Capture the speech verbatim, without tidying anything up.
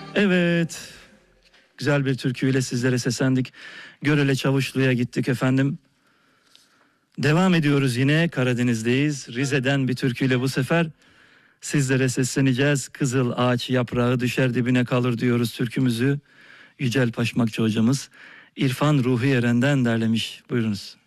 Evet, güzel bir türküyle sizlere seslendik. Görele Çavuşlu'ya gittik efendim. Devam ediyoruz, yine Karadeniz'deyiz. Rize'den bir türküyle bu sefer sizlere sesleneceğiz. Kızıl ağaç yaprağı düşer dibine kalır diyoruz türkümüzü. Yücel Paşmakçı hocamız İrfan Ruhi Eren'den derlemiş. Buyurunuz.